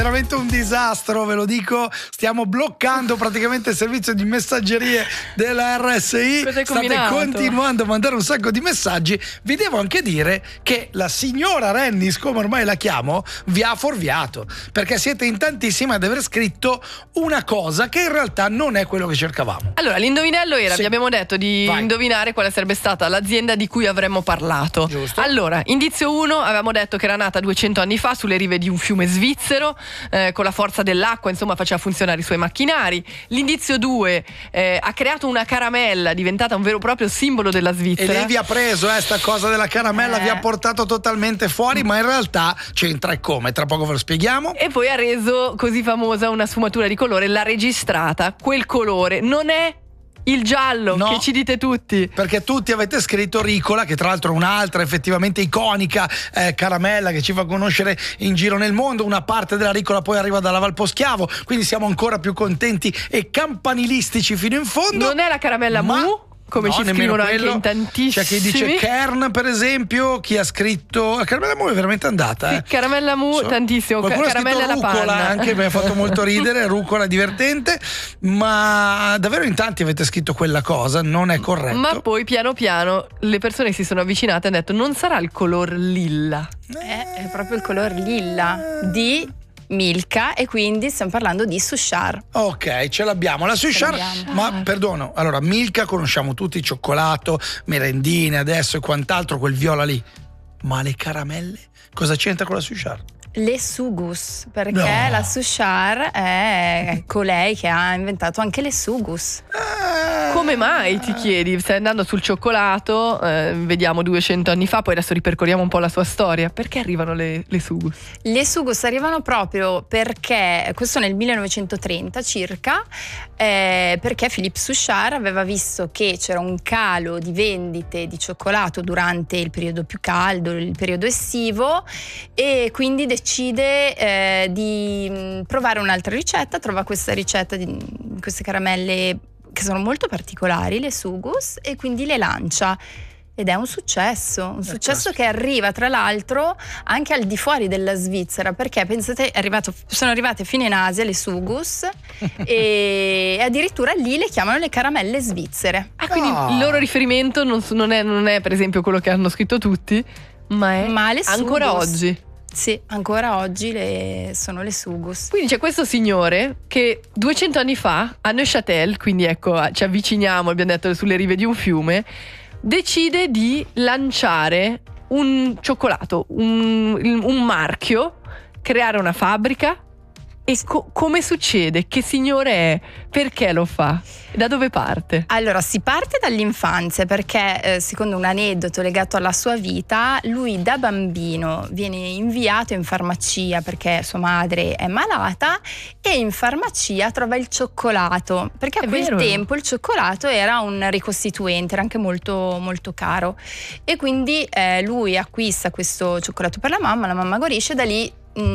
Veramente un disastro, ve lo dico. Stiamo bloccando praticamente il servizio di messaggerie della RSI. State continuando a mandare un sacco di messaggi. Vi devo anche dire che la signora Rennis, come ormai la chiamo, vi ha fuorviato, perché siete in tantissimi ad aver scritto una cosa che in realtà non è quello che cercavamo. Allora, l'indovinello era, vi abbiamo detto di indovinare quale sarebbe stata l'azienda di cui avremmo parlato. Giusto. Allora, indizio 1, avevamo detto che era nata 200 anni fa sulle rive di un fiume svizzero, con la forza dell'acqua, insomma, faceva funzionare i suoi macchinari. L'indizio 2, ha creato una caramella diventata un vero e proprio simbolo della Svizzera. E lei vi ha preso sta cosa della caramella, vi ha portato totalmente fuori, ma in realtà c'entra e come, tra poco ve lo spieghiamo. E poi ha reso così famosa una sfumatura di colore, l'ha registrata. Quel colore non è il giallo, che ci dite tutti, perché tutti avete scritto Ricola, che tra l'altro è un'altra effettivamente iconica caramella che ci fa conoscere in giro nel mondo. Una parte della Ricola poi arriva dalla Valposchiavo, quindi siamo ancora più contenti e campanilistici fino in fondo. Non è la caramella Mu, come ci scrivono anche in tantissimi. C'è chi dice Kern, per esempio, chi ha scritto la caramella Mu è veramente andata. Sì, caramella Mu, tantissimo. Caramella alla panna anche, mi ha fatto molto ridere. Rucola divertente, ma davvero in tanti avete scritto quella cosa, non è corretto. Ma poi piano piano le persone si sono avvicinate e hanno detto non sarà il color lilla. È proprio il color lilla di Milka, e quindi stiamo parlando di Suchard. Ok, ce l'abbiamo la Suchard, ma perdono, allora Milka conosciamo tutti, cioccolato, merendine adesso e quant'altro, quel viola lì, ma le caramelle cosa c'entra con la Suchard? Le Sugus, perché la Suchard è colei che ha inventato anche le Sugus. Come mai, ti chiedi? Stai andando sul cioccolato, vediamo 200 anni fa, poi adesso ripercorriamo un po' la sua storia. Perché arrivano le Sugus? Le Sugus arrivano proprio perché, questo nel 1930 circa, perché Philippe Suchard aveva visto che c'era un calo di vendite di cioccolato durante il periodo più caldo, il periodo estivo, e quindi decide di provare un'altra ricetta. Trova questa ricetta di queste caramelle che sono molto particolari, le Sugus, e quindi le lancia. Ed è un successo che arriva tra l'altro anche al di fuori della Svizzera, perché pensate, sono arrivate fino in Asia le Sugus e addirittura lì le chiamano le caramelle svizzere. Quindi il loro riferimento non è per esempio quello che hanno scritto tutti, ma è le ancora Sugus. oggi. Sì, ancora oggi sono le Sugus. Quindi c'è questo signore che 200 anni fa a Neuchâtel, quindi ecco, ci avviciniamo, abbiamo detto, sulle rive di un fiume, decide di lanciare un cioccolato, un marchio, creare una fabbrica. E come succede? Che signore è? Perché lo fa? Da dove parte? Allora, si parte dall'infanzia, perché secondo un aneddoto legato alla sua vita, lui da bambino viene inviato in farmacia perché sua madre è malata, e in farmacia trova il cioccolato, perché a quel tempo il cioccolato era un ricostituente, era anche molto molto caro, e quindi lui acquista questo cioccolato per la mamma guarisce, da lì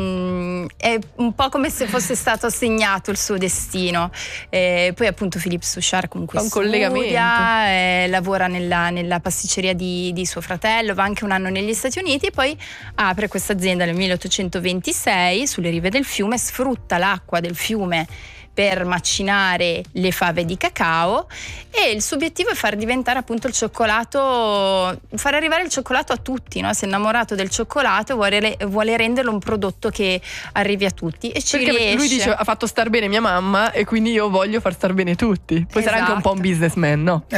è un po' come se fosse stato assegnato il suo destino. Poi appunto Philippe Suchard comunque studia, lavora nella pasticceria di suo fratello, va anche un anno negli Stati Uniti, e poi apre questa azienda nel 1826 sulle rive del fiume, sfrutta l'acqua del fiume per macinare le fave di cacao, e il suo obiettivo è far diventare appunto il cioccolato, far arrivare il cioccolato a tutti, no? Si è innamorato del cioccolato e vuole renderlo un prodotto che arrivi a tutti, e ci riesce. Lui dice: ha fatto star bene mia mamma e quindi io voglio far star bene tutti. Poi sarà anche un po' un businessman, no?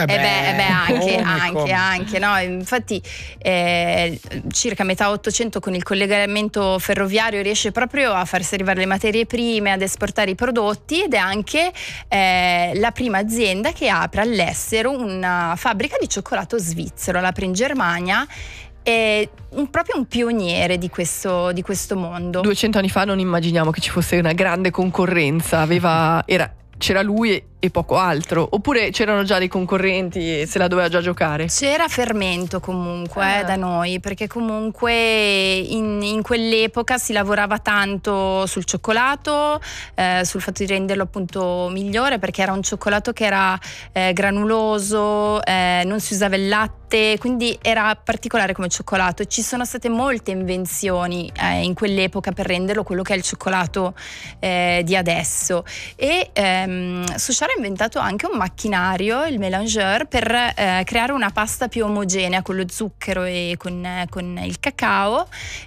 Anche no? Infatti circa metà 800 con il collegamento ferroviario riesce proprio a farsi arrivare le materie prime, ad esportare i prodotti, ed è anche la prima azienda che apre all'estero una fabbrica di cioccolato svizzero, l'apre in Germania. È proprio un pioniere di questo mondo. 200 anni fa non immaginiamo che ci fosse una grande concorrenza, c'era lui e poco altro, oppure c'erano già dei concorrenti e se la doveva già giocare? C'era fermento comunque da noi, perché comunque in quell'epoca si lavorava tanto sul cioccolato, sul fatto di renderlo appunto migliore, perché era un cioccolato che era granuloso, non si usava il latte, quindi era particolare come cioccolato. Ci sono state molte invenzioni in quell'epoca per renderlo quello che è il cioccolato di adesso, e Suchard ha inventato anche un macchinario, il mélangeur, per creare una pasta più omogenea con lo zucchero e con il cacao,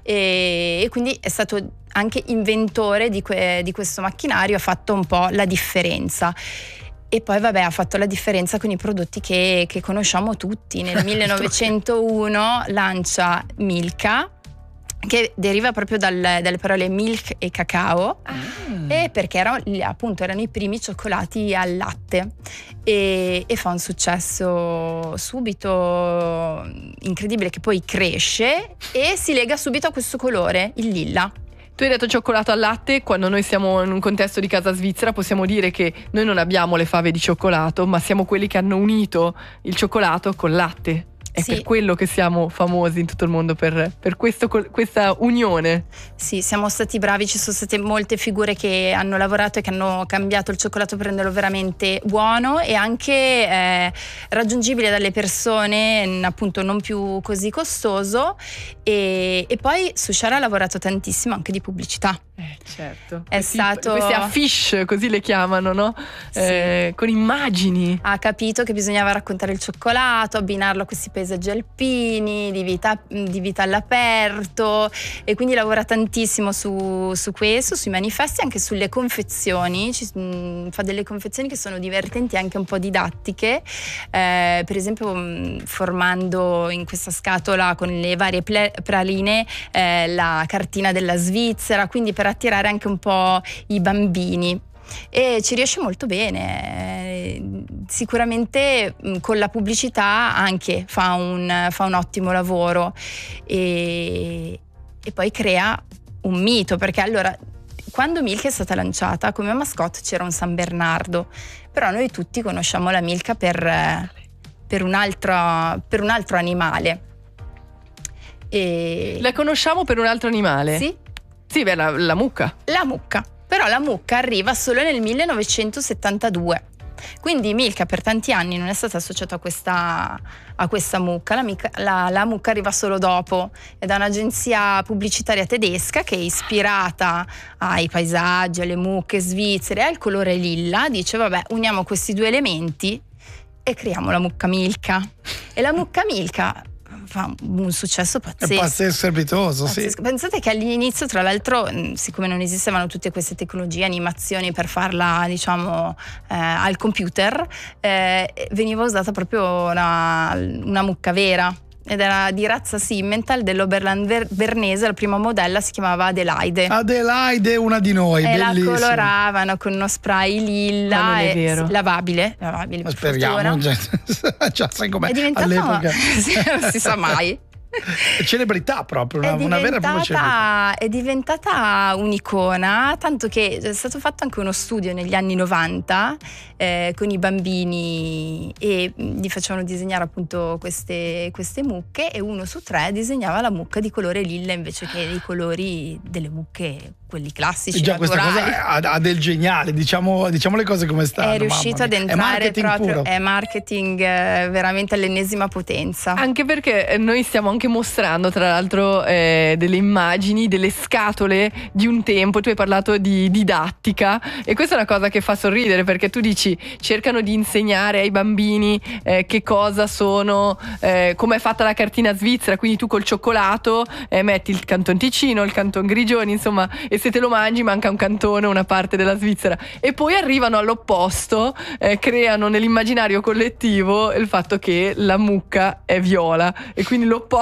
e quindi è stato anche inventore di questo macchinario, ha fatto un po' la differenza. E poi ha fatto la differenza con i prodotti che conosciamo tutti. Nel 1901 lancia Milka, che deriva proprio dalle parole milk e cacao, e perché erano i primi cioccolati al latte, e fa un successo subito incredibile, che poi cresce e si lega subito a questo colore, il lilla. Tu hai detto cioccolato al latte. Quando noi siamo in un contesto di casa svizzera possiamo dire che noi non abbiamo le fave di cioccolato, ma siamo quelli che hanno unito il cioccolato col latte. È per quello che siamo famosi in tutto il mondo, per questa unione. Sì, siamo stati bravi, ci sono state molte figure che hanno lavorato e che hanno cambiato il cioccolato per renderlo veramente buono e anche raggiungibile dalle persone, appunto non più così costoso. E poi Suchard ha lavorato tantissimo anche di pubblicità. Certo. Questi affiche, così le chiamano, no? Sì. Con immagini. Ha capito che bisognava raccontare il cioccolato, abbinarlo a questi paesaggi alpini, di vita all'aperto, e quindi lavora tantissimo su questo, sui manifesti, anche sulle confezioni. Fa delle confezioni che sono divertenti e anche un po' didattiche, per esempio formando in questa scatola con le varie praline la cartina della Svizzera, quindi per attirare anche un po' i bambini, e ci riesce molto bene. Sicuramente con la pubblicità anche fa un ottimo lavoro, e poi crea un mito, perché allora quando Milka è stata lanciata come mascotte c'era un San Bernardo, però noi tutti conosciamo la Milka per un altro animale. La conosciamo per un altro animale? Sì. Sì, la mucca. La mucca. Però la mucca arriva solo nel 1972. Quindi Milka per tanti anni non è stata associata a questa mucca. La mucca arriva solo dopo. È da un'agenzia pubblicitaria tedesca che è ispirata ai paesaggi, alle mucche svizzere, al colore lilla. Dice uniamo questi due elementi e creiamo la mucca Milka. E la mucca Milka fa un successo pazzesco. È pazzesco, strepitoso, sì. Pensate che all'inizio, tra l'altro, siccome non esistevano tutte queste tecnologie, animazioni per farla, diciamo, al computer, veniva usata proprio una mucca vera. Ed era di razza Simmental dell'Oberland Bernese. La prima modella si chiamava Adelaide, una di noi, e bellissima. La coloravano con uno spray lilla e lavabile. Ma speriamo, già sai com'è. È diventata all'epoca. Non si sa mai. Celebrità proprio, una vera e propria celebrità. È diventata un'icona, tanto che è stato fatto anche uno studio negli anni 90 con i bambini, e gli facevano disegnare appunto queste mucche, e 1 su 3 disegnava la mucca di colore lilla invece che i colori delle mucche, quelli classici. E già naturali. Questa cosa ha del geniale, diciamo le cose come stanno. È riuscito ad entrare è marketing veramente all'ennesima potenza. Anche perché noi stiamo anche mostrando tra l'altro delle immagini, delle scatole di un tempo. Tu hai parlato di didattica, e questa è una cosa che fa sorridere, perché tu dici cercano di insegnare ai bambini che cosa sono, come è fatta la cartina svizzera, quindi tu col cioccolato metti il Canton Ticino, il Canton Grigioni, insomma, e se te lo mangi manca un cantone, una parte della Svizzera, e poi arrivano all'opposto, creano nell'immaginario collettivo il fatto che la mucca è viola, e quindi l'opposto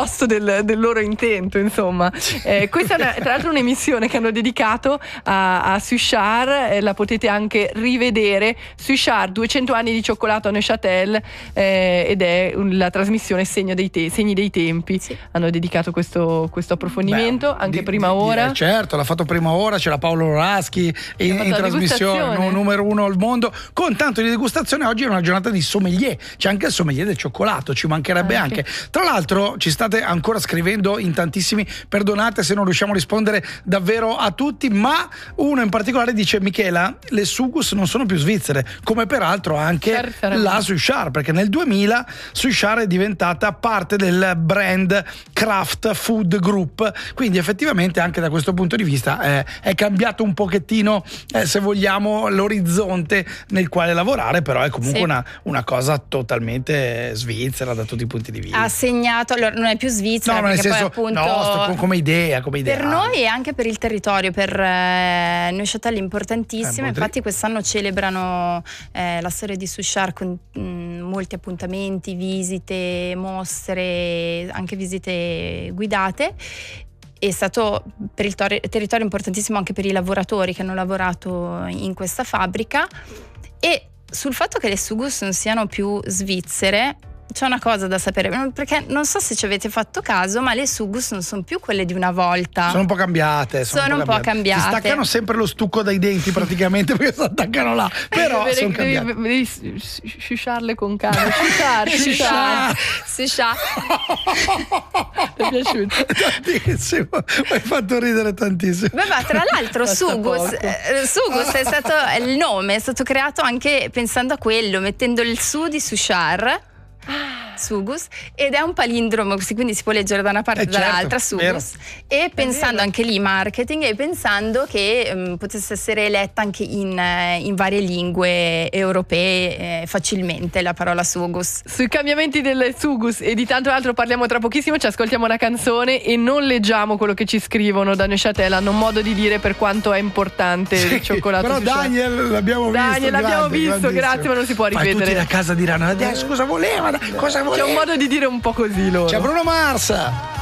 l'opposto del loro intento, insomma. Questa è tra l'altro un'emissione che hanno dedicato a Suchard, la potete anche rivedere. Suchard, 200 anni di cioccolato a Neuchâtel, ed è la trasmissione Segni dei tempi. Sì. Hanno dedicato questo approfondimento. Anche Prima Ora. Certo, l'ha fatto Prima Ora, c'era Paolo Raschi in trasmissione numero 1 al mondo, con tanto di degustazione. Oggi è una giornata di sommelier, c'è anche il sommelier del cioccolato, ci mancherebbe anche. Tra l'altro ci state ancora scrivendo in tantissimi, perdonate se non riusciamo a rispondere davvero a tutti, ma uno in particolare dice: Michela, le Sugus non sono più svizzere, come peraltro anche la Suchard, perché nel 2000 Suchard è diventata parte del brand Kraft Food Group, quindi effettivamente anche da questo punto di vista è cambiato un pochettino, se vogliamo, l'orizzonte nel quale lavorare, però è comunque una cosa totalmente svizzera da tutti i punti di vista. Ha segnato, allora non è più svizzera, nel senso, appunto, come idea. Per noi e anche per il territorio, per Neuchâtel è importantissima. Infatti quest'anno celebrano la storia di Suchard con molti appuntamenti, visite, mostre, anche visite guidate. È stato per il territorio importantissimo anche per i lavoratori che hanno lavorato in questa fabbrica. E sul fatto che le Sugus non siano più svizzere c'è una cosa da sapere, perché non so se ci avete fatto caso, ma le Sugus non sono più quelle di una volta. Sono un po' cambiate. Sono un po' cambiate. Si staccano sempre lo stucco dai denti praticamente, perché si attaccano là. Però sono cambiate. Devi sciusciarle con calma. Suchard. Ti è piaciuto? Tantissimo. Mi hai fatto ridere tantissimo. Beh, ma tra l'altro Sugus è stato, il nome è stato creato anche pensando a quello, mettendo il su di Suchard. Sugus, ed è un palindromo, quindi si può leggere da una parte e dall'altra, Sugus, vero. E pensando anche lì marketing, e pensando che potesse essere eletta anche in varie lingue europee facilmente la parola Sugus. Sui cambiamenti delle Sugus e di tanto altro parliamo tra pochissimo. Ci ascoltiamo una canzone e non leggiamo quello che ci scrivono da Neuchâtel. Hanno un modo di dire per quanto è importante il cioccolato. Però Daniel l'abbiamo visto, grazie, ma non si può ripetere. Tutti da casa diranno: cosa voleva? C'è un modo di dire un po' così loro. C'è Bruno Mars.